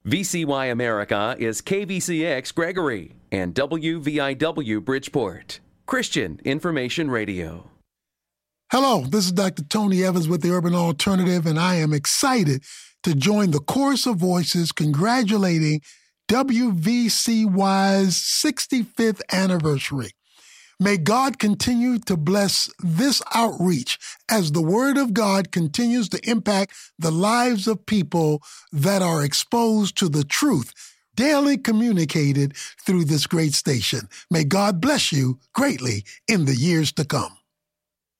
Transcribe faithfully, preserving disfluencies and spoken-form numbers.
V C Y America is K V C X Gregory and W V I W Bridgeport. Christian Information Radio. Hello, this is Doctor Tony Evans with the Urban Alternative, and I am excited to join the chorus of voices congratulating W V C Y's sixty-fifth anniversary. May God continue to bless this outreach as the Word of God continues to impact the lives of people that are exposed to the truth daily communicated through this great station. May God bless you greatly in the years to come.